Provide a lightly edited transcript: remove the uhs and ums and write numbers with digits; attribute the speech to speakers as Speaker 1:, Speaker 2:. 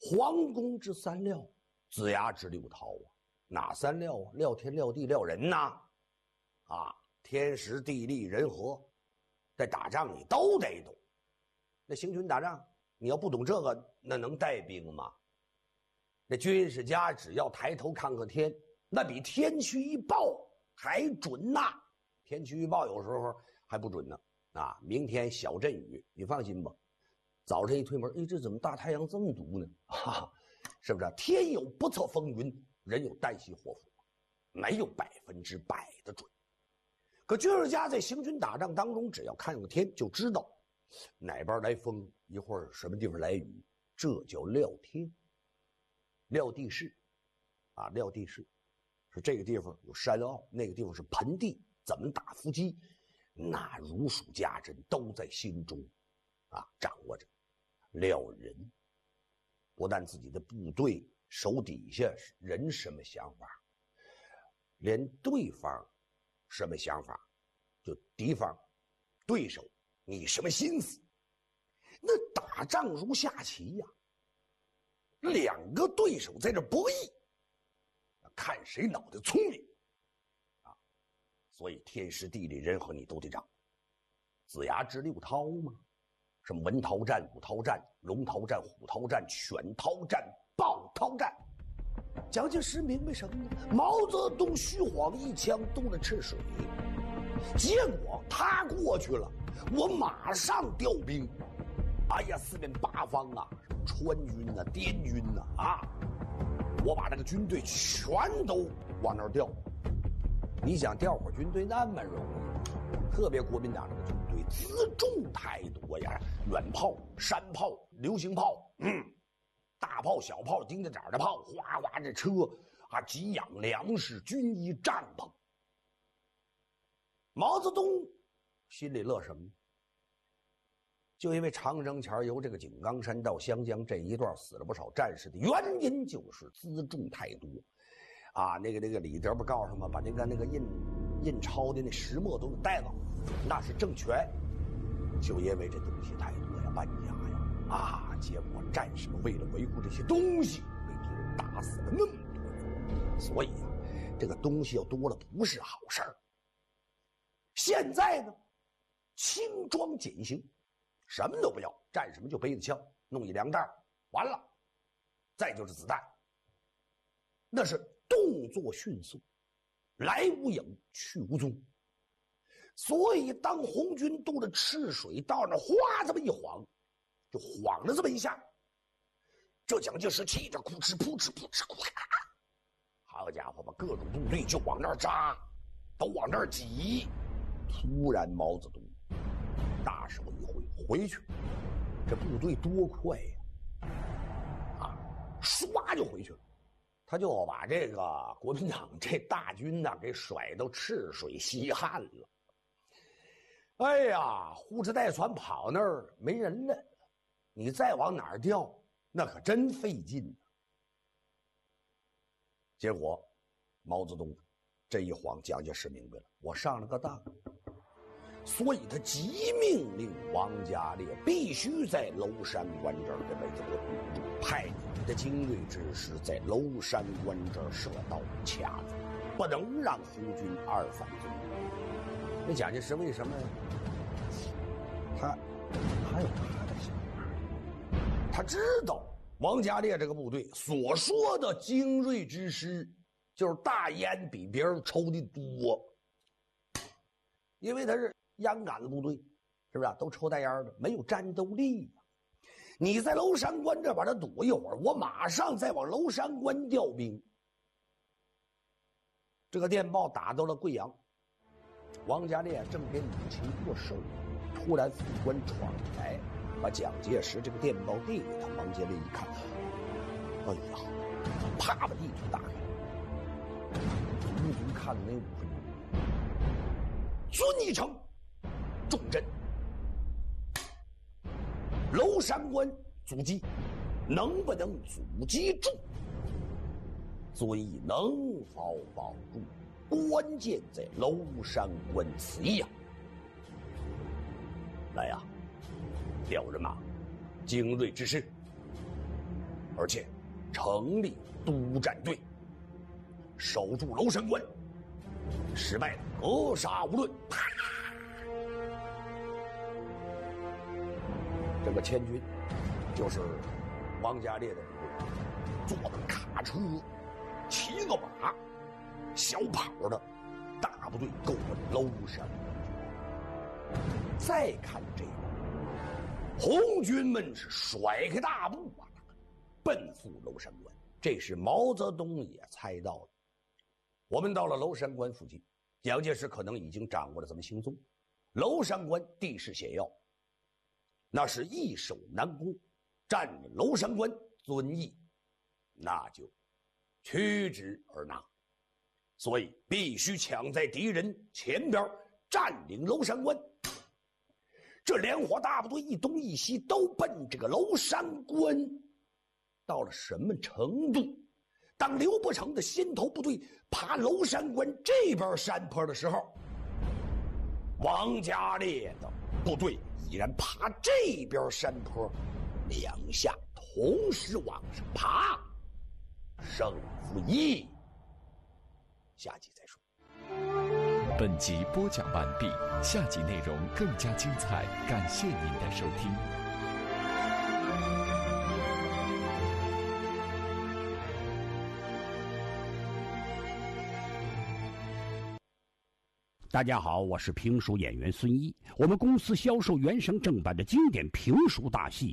Speaker 1: 皇宫之三料，子牙之六韬啊。哪三料啊？料天料地料人呐！啊，天时地利人和，在打仗你都得懂。那行军打仗，你要不懂这个，那能带兵吗？那军事家只要抬头看看天，那比天气预报还准呐！天气预报有时候还不准呢。啊，明天小阵雨，你放心吧。早晨一推门，哎，这怎么大太阳这么毒呢？哈，是不是？天有不测风云，人有旦夕祸福，没有100%的准。可军事家在行军打仗当中，只要看个天就知道哪边来风，一会儿什么地方来雨，这叫料天。料地势啊，料地势是这个地方有山坳，那个地方是盆地，怎么打伏击，那如数家珍，都在心中啊掌握着。料人不但自己的部队手底下人什么想法，连对方什么想法，就敌方对手你什么心思。那打仗如下棋呀，两个对手在这博弈，看谁脑袋聪明啊！所以天时地利人和你都得掌握。子牙之六韬嘛，什么文韬战、武韬战、龙韬战、虎韬战、犬韬战、豹韬战。蒋介石明白什么呢？毛泽东虚晃一枪动了赤水，结果他过去了，我马上调兵。哎呀，四面八方啊，川军啊、滇军啊，我把这个军队全都往那儿调。你想调伙军队那么容易？特别国民党这个军队辎重太多呀，远炮、山炮、流星炮，大炮、小炮、钉子爪的炮，哗哗这车啊，给养粮食、军衣、帐篷。毛泽东心里乐什么？就因为长征前由这个井冈山到湘江这一段死了不少战士的原因，就是辎重太多啊。那个李德不告诉吗？把那个印钞的那石墨都带了，那是政权。就因为这东西太多呀，搬家呀，啊，结果战士们为了维护这些东西，被敌人打死了那么多人。所以啊，这个东西要多了不是好事儿。现在呢，轻装简行。什么都不要，战士们就背着枪，弄一粮袋，完了，再就是子弹。那是动作迅速，来无影去无踪。所以当红军渡着赤水到那哗这么一晃，就晃了这么一下，这蒋介石气着扑哧扑哧扑哧，好家伙，把各种部队就往那儿扎，都往那儿挤。突然毛泽东大手一挥，回去，这部队多快呀！啊，唰就回去了。他就把这个国民党这大军呢给甩到赤水西汉了。哎呀，呼哧带喘跑那儿没人了，你再往哪儿调，那可真费劲呢。结果，毛泽东这一晃，蒋介石明白了，我上了个当。所以他急命令王家烈必须在娄山关这儿给围着我，派你的精锐之师在娄山关这儿设刀卡住，不能让红军二反攻。那蒋介石为什么他有他的想法？他知道王家烈这个部队所说的精锐之师，就是大烟比别人抽的多，因为他是烟杆子部队，是不是都抽大烟的，没有战斗力呀。你在娄山关这把他堵一会儿，我马上再往娄山关调兵。这个电报打到了贵阳，王家烈正给母亲过生日，突然副官闯进来，把蒋介石这个电报递给他。王家烈一看，哎呀，啪把地图打开，足足看了那5分钟。遵义城重镇，娄山关阻击，能不能阻击住？遵义能否保住？关键在娄山关此役啊！来呀，调人马，精锐之师， 而且成立督战队，守住娄山关，失败了格杀无论。啪！这个千军就是王家烈的部队，坐着卡车，骑个马，小跑的大部队够了娄山。再看这个，红军们是甩开大步啊，奔赴娄山关。这是毛泽东也猜到的。我们到了娄山关附近，蒋介石可能已经掌握了咱们行踪。娄山关地势险要，那是易守难攻，占了娄山关，遵义那就屈指而拿，所以必须抢在敌人前边占领娄山关。这连伙大部队一东一西都奔这个娄山关，到了什么程度？当刘伯承的先头部队爬娄山关这边山坡的时候，王家烈的部队已然爬这边山坡，两下同时往上爬，胜负一。下集再说。
Speaker 2: 本集播讲完毕，下集内容更加精彩，感谢您的收听。
Speaker 3: 大家好，我是评书演员孙一。我们公司销售原声正版的经典评书大戏